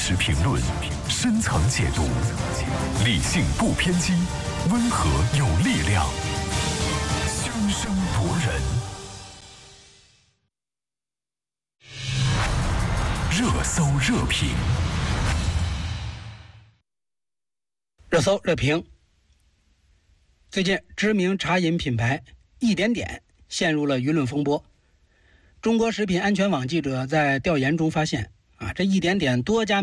实评论，深层解读，理性不偏激，温和有力量，声声夺人。热搜热评， 热搜热评。最近，知名茶饮品牌一点点陷入了舆论风波。中国食品安全网记者在调研中发现，这一点点多家